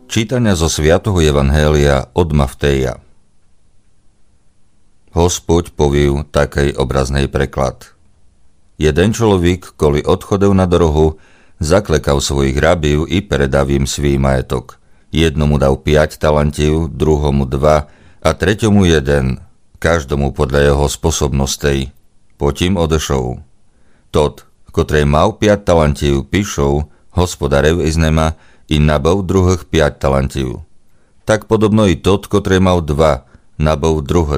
Čítania zo svätého Evanhélia od Mattheja. Hospod poviu takej obraznej preklad. Jeden človek, koli odchodil na dorohu, zaklekal svojich rabív i predal im svý majetok. Jednomu dal 5 talantív, druhomu 2 a treťomu 1, každomu podľa jeho sposobnostej. Potom odešol. Tot, kotrej mal 5 talantív, pišou, hospodarev iznema, i nabol druhých 5 talantív. Tak podobno i tot, kotrej mal 2, nabol druhé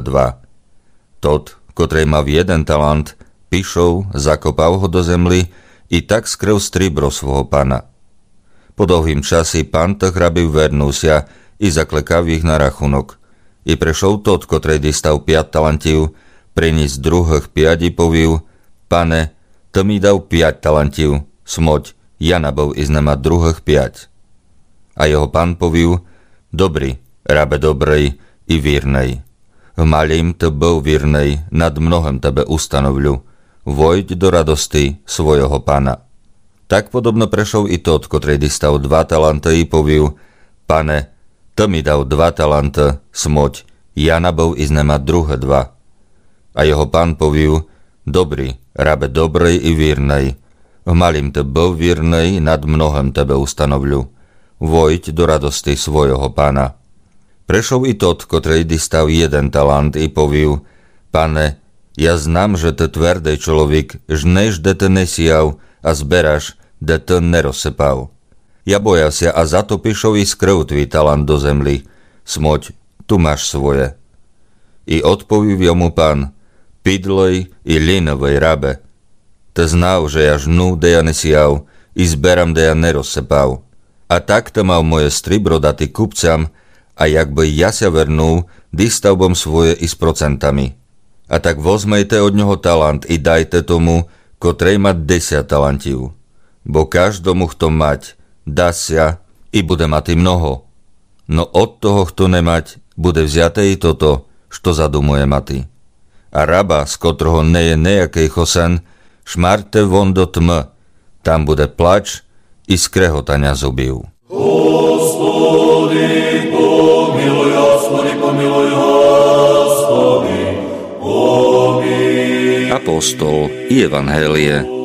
2. Tot, kotrej mal 1 talant, pišou, zakopal ho do zemli i tak skryl stribro svojho pana. Po dlhým časi pán tých rabív vernúsia i zaklekav ich na rachunok. I prešol tot, kotrej distal 5 talantív, priniesť druhých 5 i poviu: Pane, to mi dal 5 talantív, smoď, ja nabol iznema druhých 5. A jeho pán poviu: Dobrý, rabe dobrej i vírnej. V malým to bol vírnej, nad mnohem tebe ustanovľu. Vojď do radosti svojho pána. Tak podobno prešol i tot, kotrej distal 2 talanty i poviu: Pane, to mi dal 2 talanty, smoď, ja nabol iznema druhé 2. A jeho pán poviu: Dobrý, rabe dobrej i vírnej. V malým to bol vírnej, nad mnohem tebe ustanovľu. Vojď do radosti svojho pána. Prešol i tot, kotrej distal 1 talant i poviu: Pane, ja znam, že to tvrdý človek, žneš, de to nesial a zberaš, de to nerozsepal. Ja bojal sa a za to pišol i skryl tvý talant do zemli. Smoď, tu máš svoje. I odpovív jomu pán: Pidloj i linovej rabe. To znal, že ja žnu, de ja nesial, i zberam, de ja nerozsepal. A tak to mal moje stribro dati kupcam, a jak by ja sa vernul, distal bom svoje i s procentami. A tak vozmejte od ňoho talant i dajte tomu, kotrej má 10 talantív. Bo každomu, kto mať, dá sa i bude mať i mnoho. No od toho, kto nemať, bude vziate i toto, što zadumuje mati. A raba, z kotroho neje nejakej chosen, šmarte von do tmy, tam bude plač i skrehotania zubiv. Господи, помилуй, Господи, помилуй, Господи, помилуj. Apostol i Evanhélie